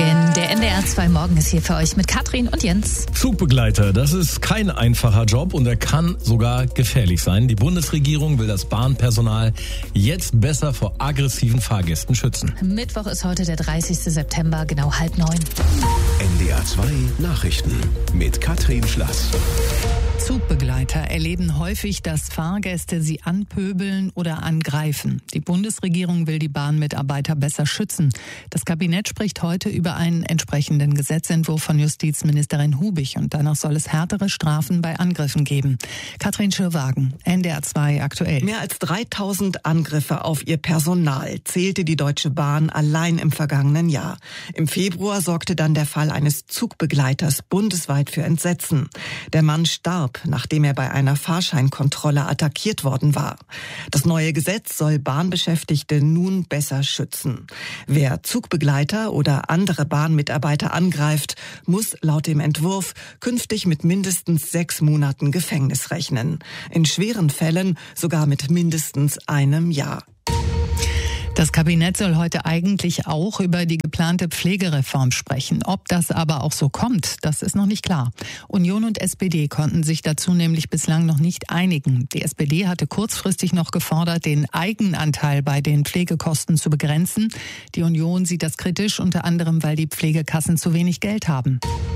Morgen. Der NDR 2 Morgen ist hier für euch mit Katrin und Jens. Zugbegleiter, das ist kein einfacher Job und er kann sogar gefährlich sein. Die Bundesregierung will das Bahnpersonal jetzt besser vor aggressiven Fahrgästen schützen. Mittwoch ist heute der 30. September, genau 8:30. NDR 2 Nachrichten mit Katrin Schlass. Zugbegleiter erleben häufig, dass Fahrgäste sie anpöbeln oder angreifen. Die Bundesregierung will die Bahnmitarbeiter besser schützen. Das Kabinett spricht heute über einen entsprechenden Gesetzentwurf von Justizministerin Hubig und danach soll es härtere Strafen bei Angriffen geben. Katrin Schirwagen, NDR 2 aktuell. Mehr als 3000 Angriffe auf ihr Personal zählte die Deutsche Bahn allein im vergangenen Jahr. Im Februar sorgte dann der Fall eines Zugbegleiters bundesweit für Entsetzen. Der Mann starb, nachdem er bei einer Fahrscheinkontrolle attackiert worden war. Das neue Gesetz soll Bahnbeschäftigte nun besser schützen. Wer Zugbegleiter oder andere Bahnmitarbeiter angreift, muss laut dem Entwurf künftig mit mindestens 6 Monaten Gefängnis rechnen. In schweren Fällen sogar mit mindestens einem Jahr. Das Kabinett soll heute eigentlich auch über die geplante Pflegereform sprechen. Ob das aber auch so kommt, das ist noch nicht klar. Union und SPD konnten sich dazu nämlich bislang noch nicht einigen. Die SPD hatte kurzfristig noch gefordert, den Eigenanteil bei den Pflegekosten zu begrenzen. Die Union sieht das kritisch, unter anderem, weil die Pflegekassen zu wenig Geld haben.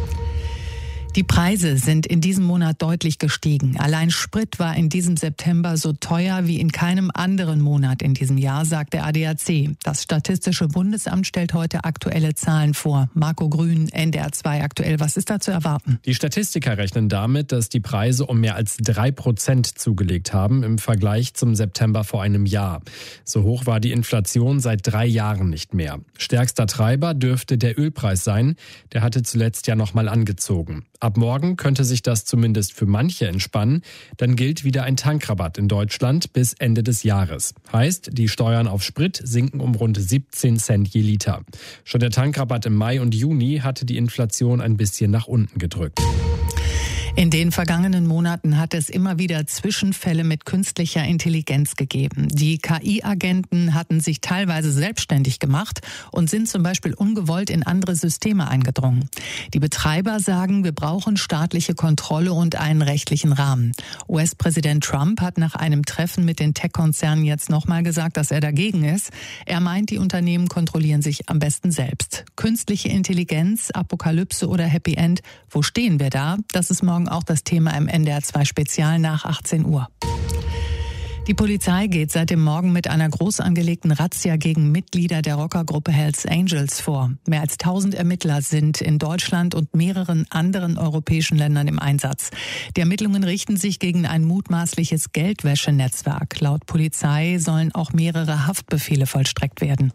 Die Preise sind in diesem Monat deutlich gestiegen. Allein Sprit war in diesem September so teuer wie in keinem anderen Monat in diesem Jahr, sagt der ADAC. Das Statistische Bundesamt stellt heute aktuelle Zahlen vor. Marco Grün, NDR 2 aktuell. Was ist da zu erwarten? Die Statistiker rechnen damit, dass die Preise um mehr als 3% zugelegt haben im Vergleich zum September vor einem Jahr. So hoch war die Inflation seit 3 Jahren nicht mehr. Stärkster Treiber dürfte der Ölpreis sein. Der hatte zuletzt ja nochmal angezogen. Ab morgen könnte sich das zumindest für manche entspannen. Dann gilt wieder ein Tankrabatt in Deutschland bis Ende des Jahres. Heißt, die Steuern auf Sprit sinken um rund 17 Cent je Liter. Schon der Tankrabatt im Mai und Juni hatte die Inflation ein bisschen nach unten gedrückt. In den vergangenen Monaten hat es immer wieder Zwischenfälle mit künstlicher Intelligenz gegeben. Die KI-Agenten hatten sich teilweise selbstständig gemacht und sind zum Beispiel ungewollt in andere Systeme eingedrungen. Die Betreiber sagen, wir brauchen staatliche Kontrolle und einen rechtlichen Rahmen. US-Präsident Trump hat nach einem Treffen mit den Tech-Konzernen jetzt nochmal gesagt, dass er dagegen ist. Er meint, die Unternehmen kontrollieren sich am besten selbst. Künstliche Intelligenz, Apokalypse oder Happy End, wo stehen wir da? Das ist morgen auch das Thema im NDR 2 Spezial nach 18 Uhr. Die Polizei geht seit dem Morgen mit einer groß angelegten Razzia gegen Mitglieder der Rockergruppe Hells Angels vor. Mehr als 1000 Ermittler sind in Deutschland und mehreren anderen europäischen Ländern im Einsatz. Die Ermittlungen richten sich gegen ein mutmaßliches Geldwäschenetzwerk. Laut Polizei sollen auch mehrere Haftbefehle vollstreckt werden.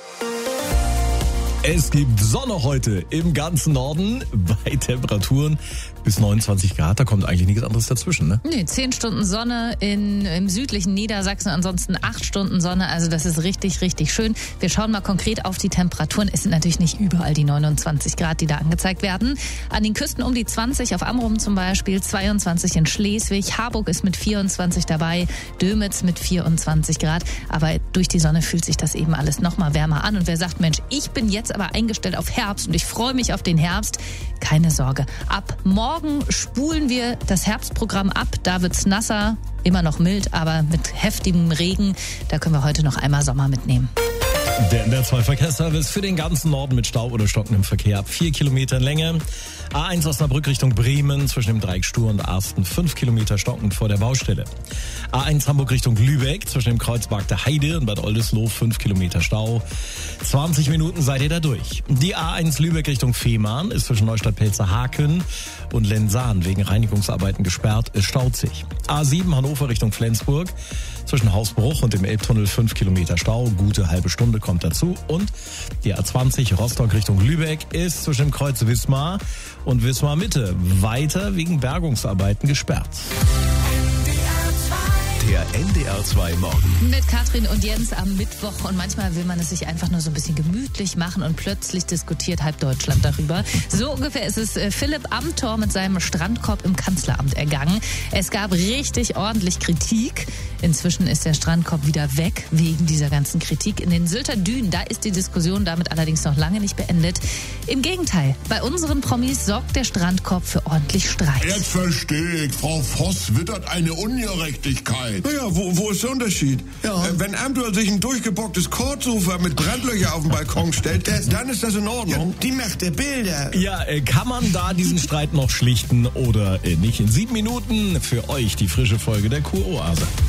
Es gibt Sonne heute im ganzen Norden bei Temperaturen bis 29 Grad. Da kommt eigentlich nichts anderes dazwischen, ne? Nee, 10 Stunden Sonne im südlichen Niedersachsen, ansonsten 8 Stunden Sonne. Also das ist richtig, richtig schön. Wir schauen mal konkret auf die Temperaturen. Es sind natürlich nicht überall die 29 Grad, die da angezeigt werden. An den Küsten um die 20, auf Amrum zum Beispiel, 22 in Schleswig. Harburg ist mit 24 dabei, Dömitz mit 24 Grad. Aber durch die Sonne fühlt sich das eben alles noch mal wärmer an. Und wer sagt, Mensch, ich bin jetzt aber eingestellt auf Herbst und ich freue mich auf den Herbst, keine Sorge. Ab morgen spulen wir das Herbstprogramm ab. Da wird's nasser, immer noch mild, aber mit heftigem Regen. Da können wir heute noch einmal Sommer mitnehmen. Der NDR 2 Verkehrsservice für den ganzen Norden mit Stau oder stockendem Verkehr ab 4 Kilometer Länge. A1 Osnabrück Richtung Bremen zwischen dem Dreieck Stur und Arsten 5 Kilometer stockend vor der Baustelle. A1 Hamburg Richtung Lübeck zwischen dem Kreuzberg der Heide und Bad Oldesloe 5 Kilometer Stau. 20 Minuten seid ihr da durch. Die A1 Lübeck Richtung Fehmarn ist zwischen Neustadt-Pelzer-Haken und Lensahn wegen Reinigungsarbeiten gesperrt. Es staut sich. A7 Hannover Richtung Flensburg zwischen Hausbruch und dem Elbtunnel 5 Kilometer Stau. Gute halbe Stunde kommt dazu. Und die A20 Rostock Richtung Lübeck ist zwischen dem Kreuz Wismar und Wismar Mitte weiter wegen Bergungsarbeiten gesperrt. Der NDR 2 Morgen. Mit Katrin und Jens am Mittwoch und manchmal will man es sich einfach nur so ein bisschen gemütlich machen und plötzlich diskutiert halb Deutschland darüber. So ungefähr ist es Philipp Amthor mit seinem Strandkorb im Kanzleramt ergangen. Es gab richtig ordentlich Kritik. Inzwischen ist der Strandkorb wieder weg wegen dieser ganzen Kritik. In den Sylter Dünen, da ist die Diskussion damit allerdings noch lange nicht beendet. Im Gegenteil, bei unseren Promis sorgt der Strandkorb für ordentlich Streit. Jetzt verstehe ich, Frau Voss wittert eine Ungerechtigkeit. Naja, wo ist der Unterschied? Ja. Wenn Amthor sich ein durchgebocktes Kordsofa mit Brandlöcher auf den Balkon stellt, dann ist das in Ordnung. Ja, die macht der Bilder. Ja, kann man da diesen Streit noch schlichten oder nicht? In 7 Minuten für euch die frische Folge der Kuroase.